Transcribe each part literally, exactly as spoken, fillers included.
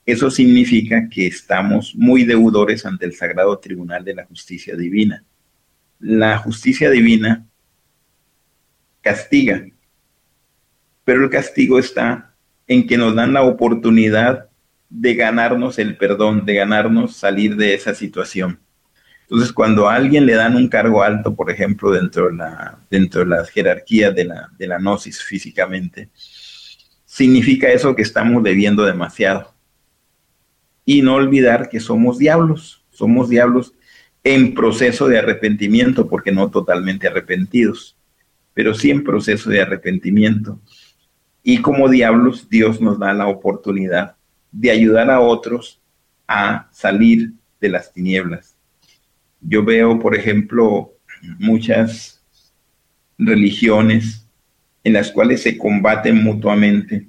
Eso significa que estamos muy deudores ante el sagrado tribunal de la justicia divina. La justicia divina castiga, pero el castigo está en que nos dan la oportunidad de ganarnos el perdón, de ganarnos salir de esa situación. Entonces, cuando a alguien le dan un cargo alto, por ejemplo, dentro de, la, dentro de las jerarquías de la, de la gnosis físicamente, significa eso que estamos debiendo demasiado. Y no olvidar que somos diablos, somos diablos en proceso de arrepentimiento, porque no totalmente arrepentidos, pero sí en proceso de arrepentimiento. Y como diablos, Dios nos da la oportunidad de ayudar a otros a salir de las tinieblas. Yo veo, por ejemplo, muchas religiones en las cuales se combaten mutuamente.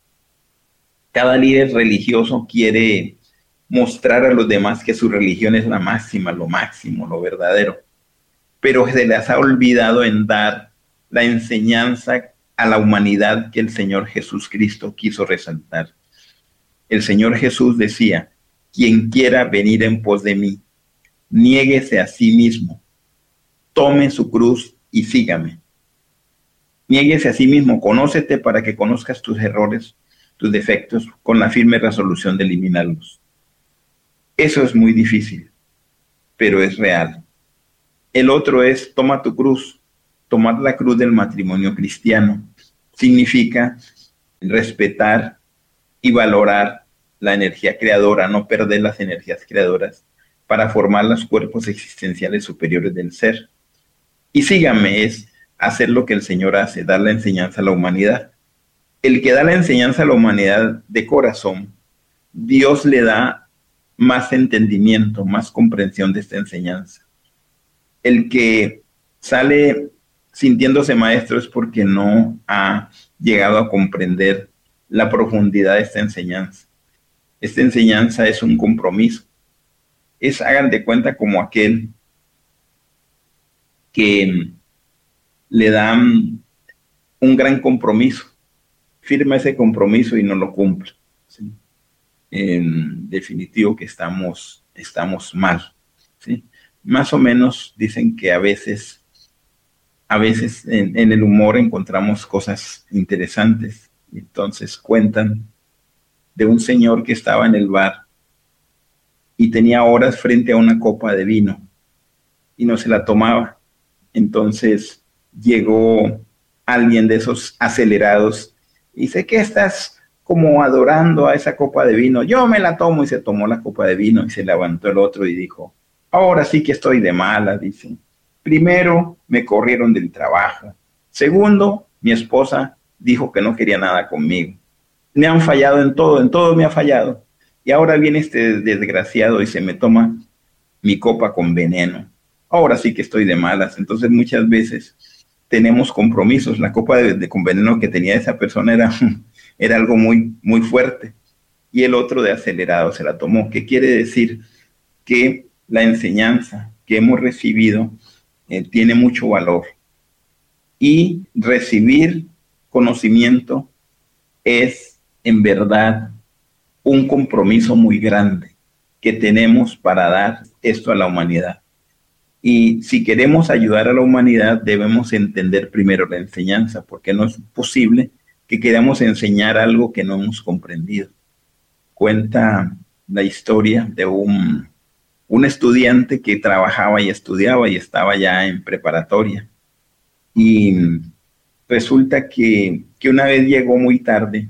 Cada líder religioso quiere mostrar a los demás que su religión es la máxima, lo máximo, lo verdadero. Pero se les ha olvidado en dar la enseñanza a la humanidad que el Señor Jesús Cristo quiso resaltar. El Señor Jesús decía: quien quiera venir en pos de mí, niéguese a sí mismo, tome su cruz y sígame. Niéguese a sí mismo, conócete para que conozcas tus errores, tus defectos, con la firme resolución de eliminarlos. Eso es muy difícil, pero es real. El otro es: toma tu cruz. Tomar la cruz del matrimonio cristiano significa respetar y valorar la energía creadora, no perder las energías creadoras para formar los cuerpos existenciales superiores del ser. Y sígame es hacer lo que el Señor hace, dar la enseñanza a la humanidad. El que da la enseñanza a la humanidad de corazón, Dios le da más entendimiento, más comprensión de esta enseñanza. El que sale sintiéndose maestro es porque no ha llegado a comprender la profundidad de esta enseñanza. Esta enseñanza es un compromiso. Es, hagan de cuenta, como aquel que le dan un gran compromiso, firma ese compromiso y no lo cumple. ¿Sí? En definitivo que estamos, estamos mal. ¿Sí? Más o menos dicen que a veces, a veces en, en el humor encontramos cosas interesantes. Entonces cuentan de un señor que estaba en el bar y tenía horas frente a una copa de vino y no se la tomaba. Entonces llegó alguien de esos acelerados y dice: ¿qué estás como adorando a esa copa de vino? Yo me la tomo. Y se tomó la copa de vino y se levantó el otro y dijo: ahora sí que estoy de mala, dice. Primero, me corrieron del trabajo. Segundo, mi esposa dijo que no quería nada conmigo. Me han fallado en todo, en todo me ha fallado. Y ahora viene este desgraciado y se me toma mi copa con veneno. Ahora sí que estoy de malas. Entonces muchas veces tenemos compromisos. La copa de, de con veneno que tenía esa persona era, era algo muy, muy fuerte. Y el otro de acelerado se la tomó. ¿Qué quiere decir? Que la enseñanza que hemos recibido eh, tiene mucho valor. Y recibir conocimiento es en verdad un compromiso muy grande que tenemos para dar esto a la humanidad. Y si queremos ayudar a la humanidad, debemos entender primero la enseñanza, porque no es posible que queramos enseñar algo que no hemos comprendido. Cuenta la historia de un, un estudiante que trabajaba y estudiaba y estaba ya en preparatoria. Y resulta que, que una vez llegó muy tarde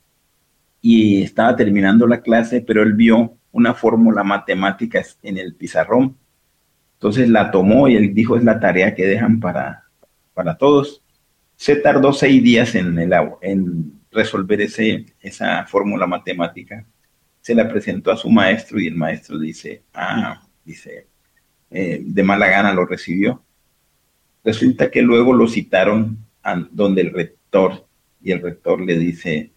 y estaba terminando la clase, pero él vio una fórmula matemática en el pizarrón. Entonces la tomó y él dijo: es la tarea que dejan para, para todos. Se tardó seis días en, el, en resolver ese, esa fórmula matemática. Se la presentó a su maestro y el maestro dice: ah, dice, eh, de mala gana lo recibió. Resulta que luego lo citaron a donde el rector, y el rector le dice: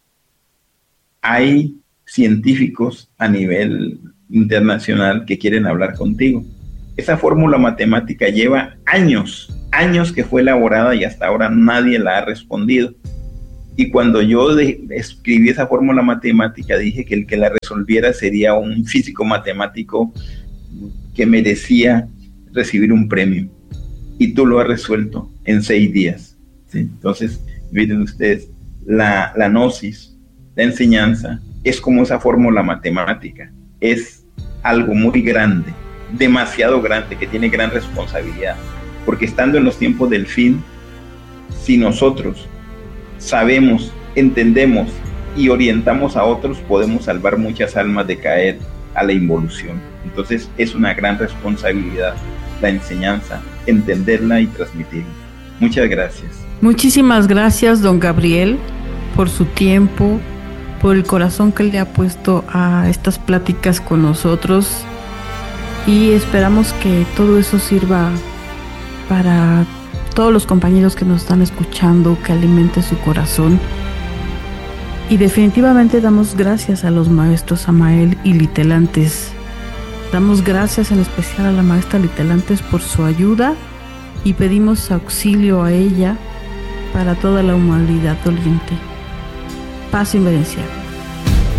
hay científicos a nivel internacional que quieren hablar contigo. Esa fórmula matemática lleva años, años que fue elaborada y hasta ahora nadie la ha respondido. Y cuando yo de, escribí esa fórmula matemática, dije que el que la resolviera sería un físico matemático que merecía recibir un premio. Y tú lo has resuelto en seis días. ¿Sí? Entonces, miren ustedes, la, la gnosis, la enseñanza, es como esa fórmula matemática. Es algo muy grande, demasiado grande, que tiene gran responsabilidad. Porque estando en los tiempos del fin, si nosotros sabemos, entendemos y orientamos a otros, podemos salvar muchas almas de caer a la involución. Entonces es una gran responsabilidad la enseñanza, entenderla y transmitirla. Muchas gracias. Muchísimas gracias, don Gabriel, por su tiempo, por el corazón que le ha puesto a estas pláticas con nosotros, y esperamos que todo eso sirva para todos los compañeros que nos están escuchando, que alimente su corazón. Y definitivamente damos gracias a los maestros Samael y Litelantes. Damos gracias en especial a la maestra Litelantes por su ayuda y pedimos auxilio a ella para toda la humanidad doliente. Paz y bendición.